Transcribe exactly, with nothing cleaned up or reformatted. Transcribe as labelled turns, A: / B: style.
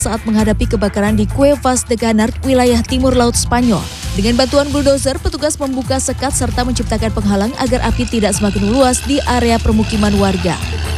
A: saat menghadapi kebakaran di Cuevas de Canard, wilayah timur laut Spanyol. Dengan bantuan bulldozer, petugas membuka sekat serta menciptakan penghalang agar api tidak semakin meluas di area permukiman warga.